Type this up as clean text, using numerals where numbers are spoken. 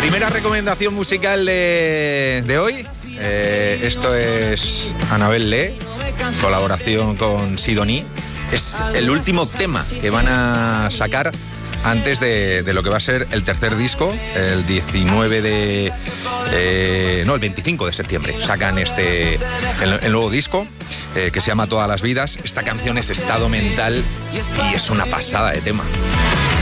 Primera recomendación musical de hoy. Esto es Annabel Lee, colaboración con Sidonie. Es el último tema que van a sacar antes de lo que va a ser el tercer disco, el 25 de septiembre. Sacan el nuevo disco que se llama Todas las vidas. Esta canción es Estado Mental y es una pasada de tema.